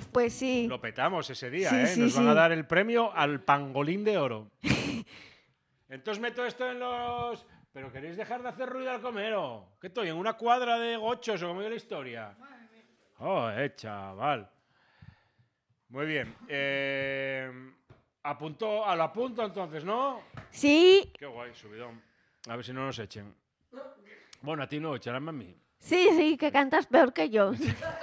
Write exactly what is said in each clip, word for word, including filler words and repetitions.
Pues sí. Lo petamos ese día, Sí, ¿eh? sí, Nos van sí. a dar el premio al pangolín de oro. Entonces meto esto en los... Pero queréis dejar de hacer ruido al comero. ¿Qué estoy? ¿En una cuadra de gochos o como es la historia? Oh, eh, chaval. Muy bien. Eh, apuntó, a lo apunto entonces, ¿no? Sí, Qué guay, subidón. A ver si no nos echen. Bueno, a ti no, echarán a mí. sí, sí, que cantas peor que yo.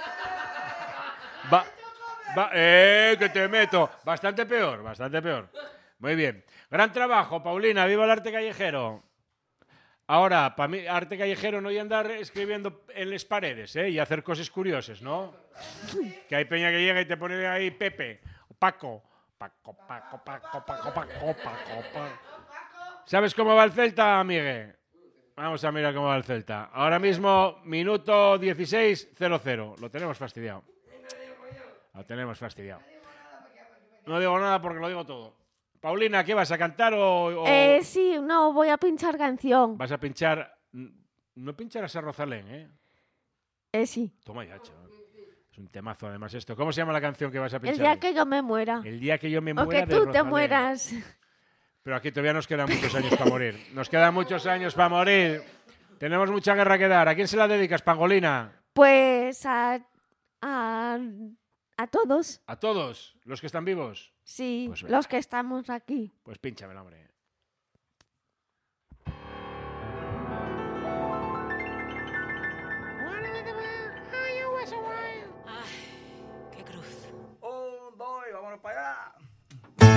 Va, va, eh, que te meto. Bastante peor, bastante peor. Muy bien. Gran trabajo, Paulina. Viva el arte callejero. Ahora, para mí, arte callejero no y andar escribiendo en las paredes, ¿eh? Y hacer cosas curiosas, ¿no? Que hay peña que llega y te pone ahí Pepe, o Paco. Paco, Paco, Paco, Paco, Paco, Paco, Paco. ¿Sabes cómo va el Celta, Miguel? Vamos a mirar cómo va el Celta. Ahora mismo, minuto dieciséis, cero cero. Lo tenemos fastidiado. Lo tenemos fastidiado. No digo nada porque lo digo todo. Paulina, ¿qué vas a cantar o, o Eh, sí, no, voy a pinchar canción. vas a pinchar? No pincharás a Rosalén, ¿eh? Eh, sí. Toma ya, chaval. Es un temazo además esto. ¿Cómo se llama la canción que vas a pinchar? El día hoy? que yo me muera. El día que yo me O muera que de tú te Rosalén. mueras. Pero aquí todavía nos quedan muchos años para morir. Nos quedan muchos años para morir. Tenemos mucha guerra que dar. ¿A quién se la dedicas, Pangolina? Pues a, a, a todos. ¿A todos los que están vivos? Sí, Pues venga. los que estamos aquí. Pues pínchamela, hombre. Ay, qué cruz. Un, dos, y vámonos para allá.